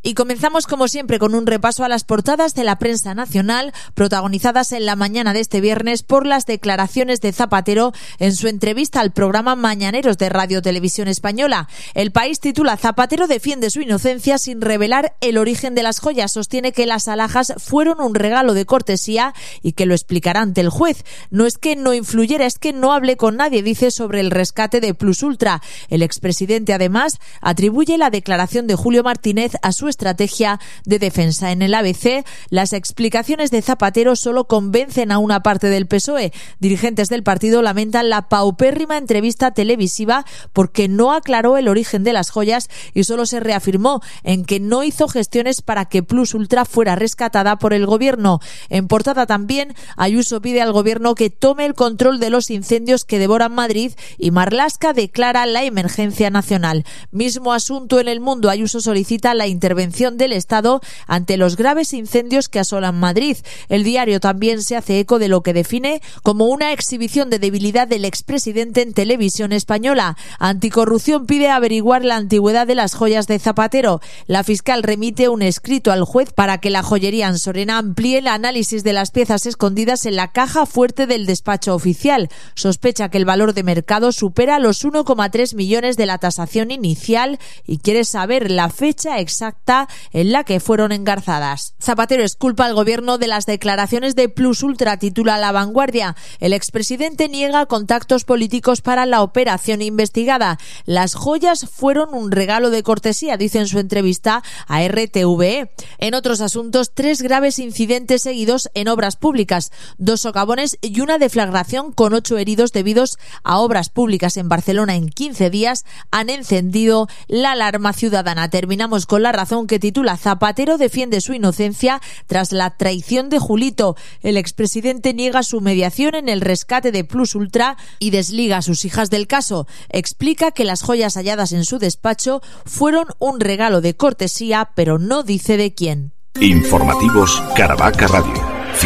Y comenzamos como siempre con un repaso a las portadas de la prensa nacional, protagonizadas en la mañana de este viernes por las declaraciones de Zapatero en su entrevista al programa Mañaneros de Radio Televisión Española. El País titula: Zapatero defiende su inocencia sin revelar el origen de las joyas. Sostiene que las alhajas fueron un regalo de cortesía y que lo explicará ante el juez. No es que no influyera, es que no hablé con nadie, dice sobre el rescate de Plus Ultra. El expresidente además atribuye la declaración de Julio Martínez a su estrategia de defensa. En el ABC, las explicaciones de Zapatero solo convencen a una parte del PSOE. Dirigentes del partido lamentan la paupérrima entrevista televisiva porque no aclaró el origen de las joyas y solo se reafirmó en que no hizo gestiones para que Plus Ultra fuera rescatada por el gobierno. En portada también, Ayuso pide al gobierno que tome el control de los incendios que devoran Madrid y Marlaska declara la emergencia nacional. Mismo asunto en El Mundo. Ayuso solicita la intervención del Estado ante los graves incendios que asolan Madrid. El Diario también se hace eco de lo que define como una exhibición de debilidad del expresidente en Televisión Española. Anticorrupción pide averiguar la antigüedad de las joyas de Zapatero. La fiscal remite un escrito al juez para que la joyería Ansorena amplíe el análisis de las piezas escondidas en la caja fuerte del despacho oficial. Sospecha que el valor de mercado supera los 1,3 millones de la tasación inicial y quiere saber la fecha exacta en la que fueron engarzadas. Zapatero exculpa al gobierno de las declaraciones de Plus Ultra, titula La Vanguardia. El expresidente niega contactos políticos para la operación investigada. Las joyas fueron un regalo de cortesía, dice en su entrevista a RTVE. En otros asuntos, 3 graves incidentes seguidos en obras públicas, 2 socavones y una deflagración con 8 heridos debidos a obras públicas en Barcelona en 15 días han encendido la alarma ciudadana. Terminamos con La Razón, que titula: Zapatero defiende su inocencia tras la traición de Julito. El expresidente niega su mediación en el rescate de Plus Ultra y desliga a sus hijas del caso. Explica que las joyas halladas en su despacho fueron un regalo de cortesía, pero no dice de quién. Informativos Caravaca Radio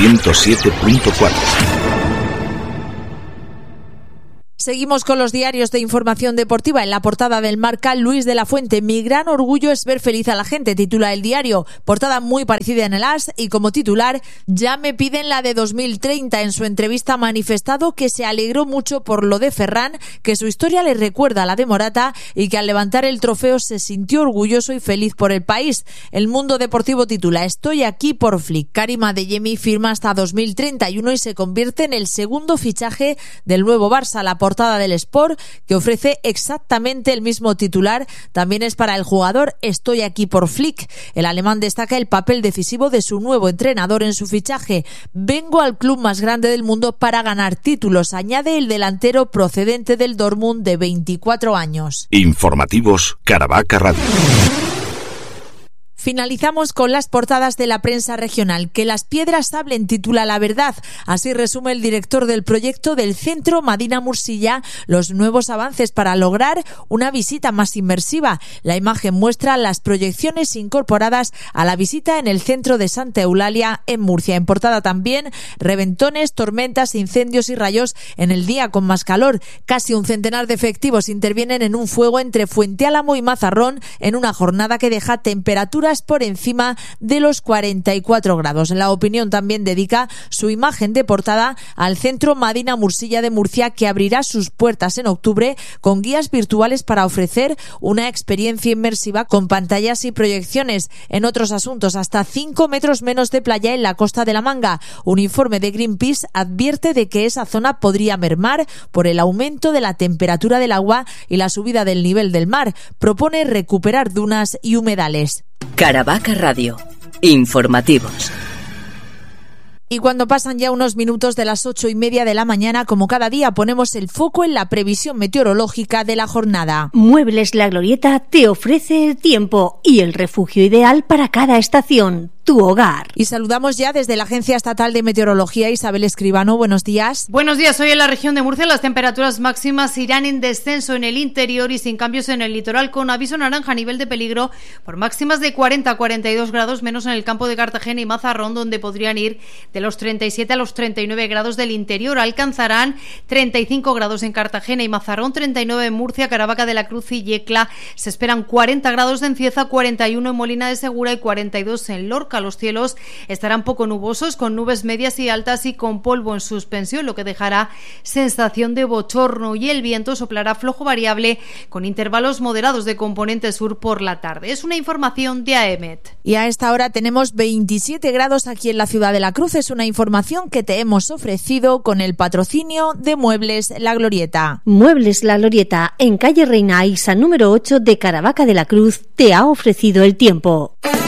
107.4. Seguimos con los diarios de información deportiva. En la portada del Marca, Luis de la Fuente: mi gran orgullo es ver feliz a la gente, titula el diario. Portada muy parecida en el AS y como titular: ya me piden la de 2030. En su entrevista ha manifestado que se alegró mucho por lo de Ferran, que su historia le recuerda a la de Morata y que al levantar el trofeo se sintió orgulloso y feliz por el país. El Mundo Deportivo titula: estoy aquí por Flick. Karim Adeyemi firma hasta 2031 y se convierte en el segundo fichaje del nuevo Barça. La portada del Sport, que ofrece exactamente el mismo titular, también es para el jugador: estoy aquí por Flick. El alemán destaca el papel decisivo de su nuevo entrenador en su fichaje. Vengo al club más grande del mundo para ganar títulos, añade el delantero procedente del Dortmund de 24 años. Informativos Caravaca Radio. Finalizamos con las portadas de la prensa regional. Que las piedras hablen, titula La Verdad. Así resume el director del proyecto del Centro Madina Mursilla los nuevos avances para lograr una visita más inmersiva. La imagen muestra las proyecciones incorporadas a la visita en el centro de Santa Eulalia en Murcia. En portada también: reventones, tormentas, incendios y rayos en el día con más calor. Casi un centenar de efectivos intervienen en un fuego entre Fuente Álamo y Mazarrón en una jornada que deja temperaturas por encima de los 44 grados. La Opinión también dedica su imagen de portada al Centro Madina Mursilla de Murcia, que abrirá sus puertas en octubre con guías virtuales para ofrecer una experiencia inmersiva con pantallas y proyecciones. En otros asuntos, hasta 5 metros menos de playa en la Costa de la Manga. Un informe de Greenpeace advierte de que esa zona podría mermar por el aumento de la temperatura del agua y la subida del nivel del mar. Propone recuperar dunas y humedales. Caravaca Radio. Informativos. Y cuando pasan ya unos minutos de las 8:30 de la mañana, como cada día, ponemos el foco en la previsión meteorológica de la jornada. Muebles La Glorieta te ofrece el tiempo y el refugio ideal para cada estación. tu hogar. Y saludamos ya desde la Agencia Estatal de Meteorología, Isabel Escribano. Buenos días. Buenos días. Hoy en la región de Murcia las temperaturas máximas irán en descenso en el interior y sin cambios en el litoral, con aviso naranja a nivel de peligro por máximas de 40 a 42 grados, menos en el campo de Cartagena y Mazarrón, donde podrían ir de los 37 a los 39 grados del interior. Alcanzarán 35 grados en Cartagena y Mazarrón, 39 en Murcia, Caravaca de la Cruz y Yecla. Se esperan 40 grados en Cieza, 41 en Molina de Segura y 42 en Lorca. Los cielos estarán poco nubosos, con nubes medias y altas y con polvo en suspensión, lo que dejará sensación de bochorno, y el viento soplará flojo variable con intervalos moderados de componente sur por la tarde. Es una información de AEMET. Y a esta hora tenemos 27 grados aquí en la ciudad de la Cruz. Es una información que te hemos ofrecido con el patrocinio de Muebles La Glorieta. Muebles La Glorieta, en calle Reina Aixa número 8 de Caravaca de la Cruz, te ha ofrecido el tiempo.